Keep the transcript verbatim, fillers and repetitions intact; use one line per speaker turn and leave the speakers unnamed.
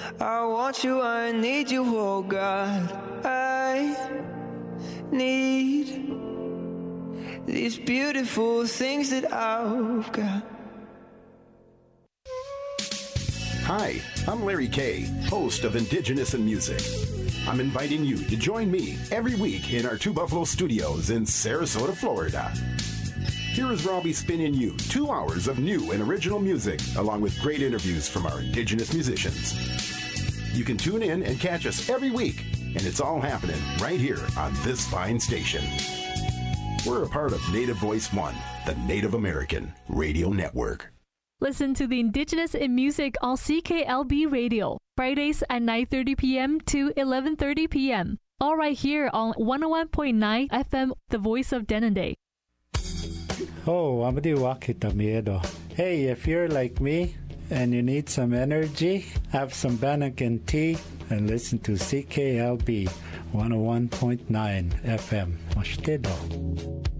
I want you, I need you, oh God. I need these beautiful things that I've got.
Hi, I'm Larry Kay, host of Indigenous in Music. I'm inviting you to join me every week in our Two Buffalo studios in Sarasota, Florida. Here is Robbie spinning you two hours of new and original music, along with great interviews from our Indigenous musicians. You can tune in and catch us every week, and it's all happening right here on this fine station. We're a part of Native Voice One, the Native American Radio Network.
Listen to the Indigenous in Music on C K L B Radio, Fridays at nine thirty p.m. to eleven thirty p.m. All right here on one oh one point nine F M, The Voice of Denendeh.
Oh, Amadi Wakita Miedo. Hey, if you're like me and you need some energy, have some Bannakin tea and listen to C K L B one oh one point nine F M. Mashtedo.